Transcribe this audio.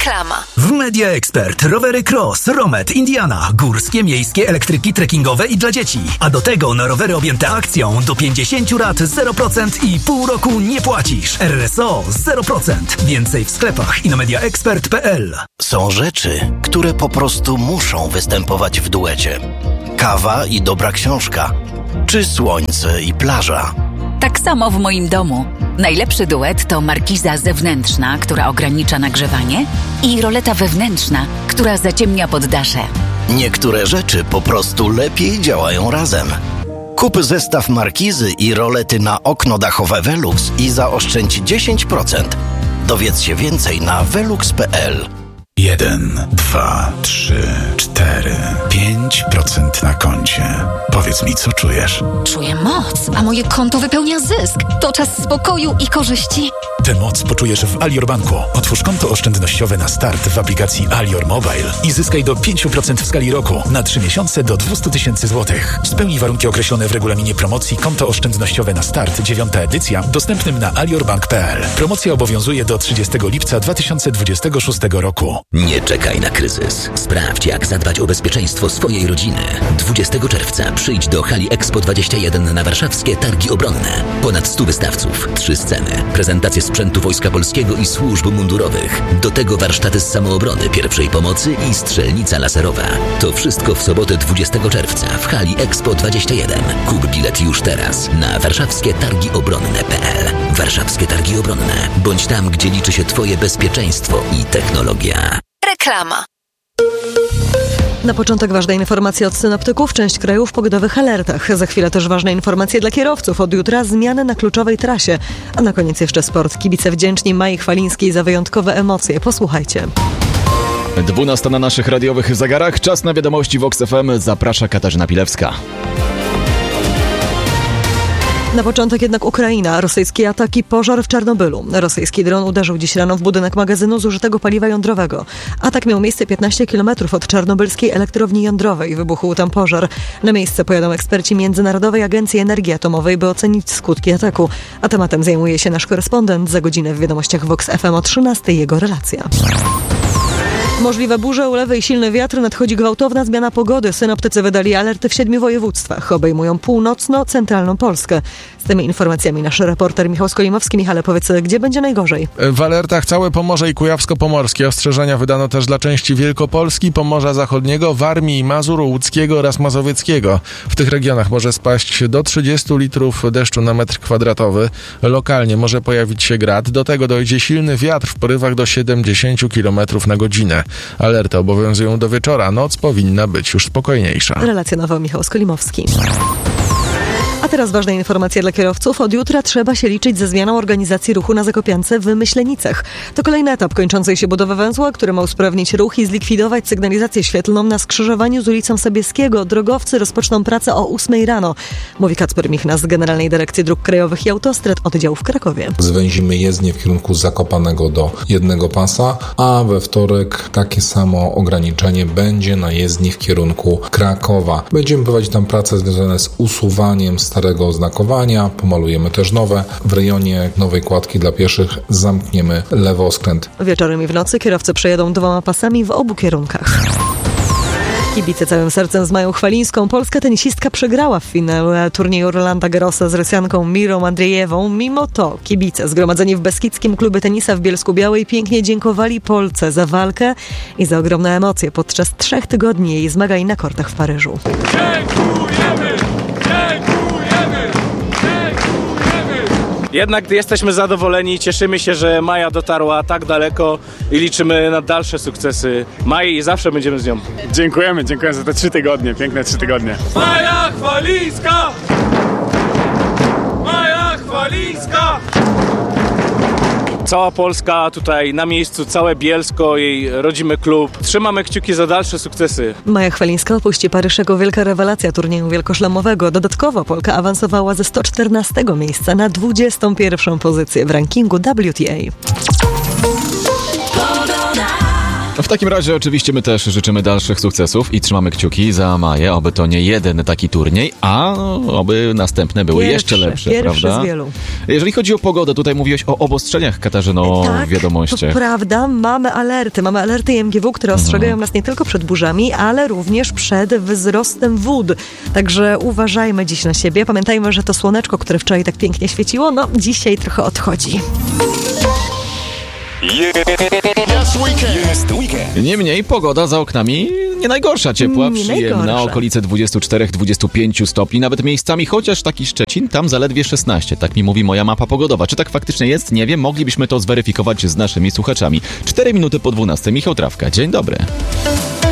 Reklama. W Media Expert rowery Cross, Romet, Indiana, górskie, miejskie, elektryki, trekkingowe i dla dzieci. A do tego na rowery objęte akcją do 50 lat 0% i pół roku nie płacisz. RSO 0%. Więcej w sklepach i na mediaexpert.pl. Są rzeczy, które po prostu muszą występować w duecie. Kawa i dobra książka, czy słońce i plaża. Tak samo w moim domu. Najlepszy duet to markiza zewnętrzna, która ogranicza nagrzewanie, i roleta wewnętrzna, która zaciemnia poddasze. Niektóre rzeczy po prostu lepiej działają razem. Kup zestaw markizy i rolety na okno dachowe Velux i zaoszczędź 10%. Dowiedz się więcej na velux.pl. 1, 2, 3, 4, 5% na koncie. Powiedz mi, co czujesz? Czuję moc, a moje konto wypełnia zysk. To czas spokoju i korzyści. Tę moc poczujesz w Alior Banku. Otwórz konto oszczędnościowe na start w aplikacji Alior Mobile i zyskaj do 5% w skali roku na 3 miesiące do 200 000 złotych. Spełnij warunki określone w regulaminie promocji Konto oszczędnościowe na start 9. edycja, dostępnym na aliorbank.pl. Promocja obowiązuje do 30 lipca 2026 roku. Nie czekaj na kryzys. Sprawdź, jak zadbać o bezpieczeństwo swojej rodziny. 20 czerwca przyjdź do hali Expo 21 na warszawskie Targi Obronne. Ponad 100 wystawców, 3 sceny, prezentacje sprzętu Wojska Polskiego i służb mundurowych. Do tego warsztaty z samoobrony, pierwszej pomocy i strzelnica laserowa. To wszystko w sobotę 20 czerwca w hali Expo 21. Kup bilet już teraz na warszawskietargiobronne.pl. Warszawskie Targi Obronne. Bądź tam, gdzie liczy się Twoje bezpieczeństwo i technologia. Reklama. Na początek ważna informacja od synoptyków. Część kraju w pogodowych alertach. Za chwilę też ważne informacje dla kierowców. Od jutra zmiany na kluczowej trasie. A na koniec jeszcze sport. Kibice wdzięczni Mai Chwalińskiej za wyjątkowe emocje. Posłuchajcie. 12 na naszych radiowych zegarach. Czas na wiadomości Vox FM. Zaprasza Katarzyna Pilewska. Na początek jednak Ukraina. Rosyjskie ataki, pożar w Czarnobylu. Rosyjski dron uderzył dziś rano w budynek magazynu zużytego paliwa jądrowego. Atak miał miejsce 15 km od czarnobylskiej elektrowni jądrowej. Wybuchł tam pożar. Na miejsce pojadą eksperci Międzynarodowej Agencji Energii Atomowej, by ocenić skutki ataku. A tematem zajmuje się nasz korespondent. Za godzinę w wiadomościach Vox FM o 13:00 jego relacja. Możliwe burze, ulewy i silny wiatr, nadchodzi gwałtowna zmiana pogody. Synoptycy wydali alerty w 7 województwach. Obejmują północno-centralną Polskę. Z tymi informacjami nasz reporter Michał Skolimowski. Michale, powiedz, gdzie będzie najgorzej? W alertach całe Pomorze i Kujawsko-Pomorskie. Ostrzeżenia wydano też dla części Wielkopolski, Pomorza Zachodniego, Warmii i Mazur, Łódzkiego oraz Mazowieckiego. W tych regionach może spaść do 30 litrów deszczu na metr kwadratowy. Lokalnie może pojawić się grad. Do tego dojdzie silny wiatr w porywach do 70 km na godzinę. Alerty obowiązują do wieczora. Noc powinna być już spokojniejsza. Relacjonował Michał Skolimowski. A teraz ważna informacja dla kierowców. Od jutra trzeba się liczyć ze zmianą organizacji ruchu na Zakopiance w Myślenicach. To kolejny etap kończącej się budowy węzła, który ma usprawnić ruch i zlikwidować sygnalizację świetlną na skrzyżowaniu z ulicą Sobieskiego. Drogowcy rozpoczną pracę o 8:00 rano. Mówi Kacper Michna z Generalnej Dyrekcji Dróg Krajowych i Autostrad oddziału w Krakowie. Zwęzimy jezdnię w kierunku Zakopanego do jednego pasa, a we wtorek takie samo ograniczenie będzie na jezdni w kierunku Krakowa. Będziemy prowadzić tam prace związane z usuwaniem starego oznakowania, pomalujemy też nowe. W rejonie nowej kładki dla pieszych zamkniemy lewoskręt. Wieczorem i w nocy kierowcy przejedą 2 pasami w obu kierunkach. Kibice całym sercem z Mają Chwalińską. Polska tenisistka przegrała w finale turnieju Rolanda Garrosa z Rosjanką Mirą Andrzejewą. Mimo to kibice zgromadzeni w Beskidzkim Klubie Tenisa w Bielsku-Białej pięknie dziękowali Polce za walkę i za ogromne emocje podczas 3 tygodni jej zmagań na kortach w Paryżu. Dziękujemy! Jednak jesteśmy zadowoleni i cieszymy się, że Maja dotarła tak daleko i liczymy na dalsze sukcesy Mai i zawsze będziemy z nią. Dziękujemy za te 3 tygodnie, piękne 3 tygodnie. Maja Chwalińska! Maja Chwalińska! Cała Polska tutaj na miejscu, całe Bielsko, jej rodzimy klub. Trzymamy kciuki za dalsze sukcesy. Maja Chwalińska opuści Paryż jako wielka rewelacja turnieju wielkoszlemowego. Dodatkowo Polka awansowała ze 114 miejsca na 21 pozycję w rankingu WTA. W takim razie oczywiście my też życzymy dalszych sukcesów i trzymamy kciuki za Maję, oby to nie jeden taki turniej, a oby następne były jeszcze lepsze, prawda? Z wielu. Jeżeli chodzi o pogodę, tutaj mówiłeś o obostrzeniach, Katarzyno, w wiadomościach. To prawda, mamy alerty IMGW, które ostrzegają nas nie tylko przed burzami, ale również przed wzrostem wód. Także uważajmy dziś na siebie. Pamiętajmy, że to słoneczko, które wczoraj tak pięknie świeciło, dzisiaj trochę odchodzi. Jest weekend. Niemniej pogoda za oknami nie najgorsza, ciepła, przyjemna, okolice 24-25 stopni, nawet miejscami, chociaż taki Szczecin, tam zaledwie 16, tak mi mówi moja mapa pogodowa. Czy tak faktycznie jest? Nie wiem, moglibyśmy to zweryfikować z naszymi słuchaczami. 4 minuty po 12, Michał Trawka, dzień dobry.